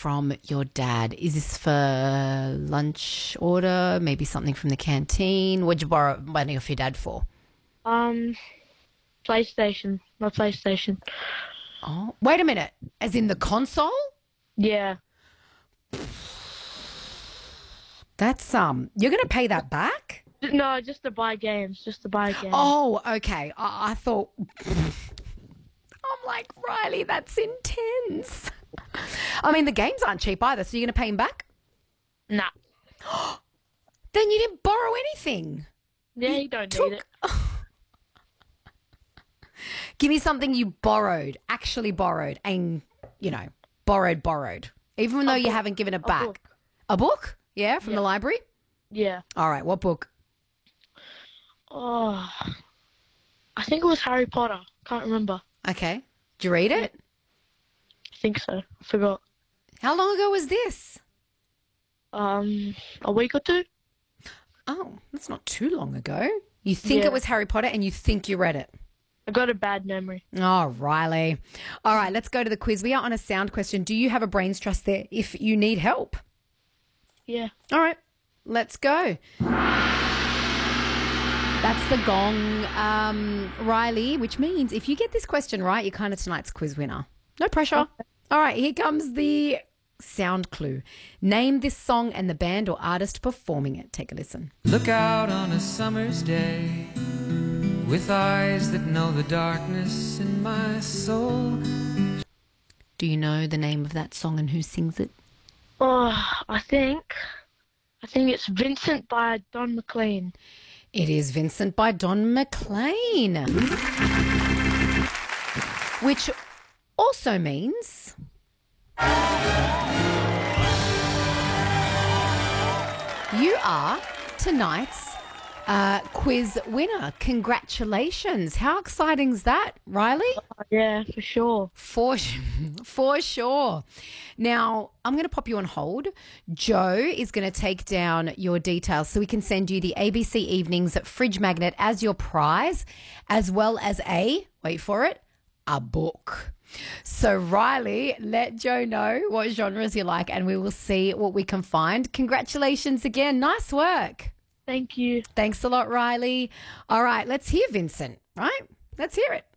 from your dad? Is this for lunch order? Maybe something from the canteen? What'd you borrow money off your dad for? Um, PlayStation. My PlayStation. Oh, wait a minute. As in the console? Yeah. That's you're going to pay that back? No, just to buy games. Just to buy games. Oh, okay. I thought I'm like, Riley, that's intense. I mean, the games aren't cheap either, so you're going to pay him back? Nah. Then you didn't borrow anything. Yeah, you don't need it. Give me something you borrowed, actually borrowed, and, borrowed. Even though you haven't given it back. Book. A book? Yeah, from the library? Yeah. All right, what book? Oh, I think it was Harry Potter. Can't remember. Okay. Did you read it? I think so. I forgot. How long ago was this? A week or two. Oh, that's not too long ago. You think it was Harry Potter and you think you read it? I got a bad memory. Oh, Riley. All right, let's go to the quiz. We are on a sound question. Do you have a brains trust there if you need help? Yeah. All right, let's go. That's the gong, Riley, which means if you get this question right, you're kind of tonight's quiz winner. No pressure. Okay. All right, here comes the sound clue. Name this song and the band or artist performing it. Take a listen. Look out on a summer's day with eyes that know the darkness in my soul. Do you know the name of that song and who sings it? Oh, I think it's Vincent by Don McLean. It is Vincent by Don McLean. Which also means you are tonight's quiz winner. Congratulations. How exciting is that, Riley? Yeah, for sure. For sure. Now, I'm going to pop you on hold. Joe is going to take down your details so we can send you the ABC Evenings fridge magnet as your prize, as well as wait for it, a book. So, Riley, let Joe know what genres you like and we will see what we can find. Congratulations again. Nice work. Thank you. Thanks a lot, Riley. All right, let's hear Vincent, right? Let's hear it.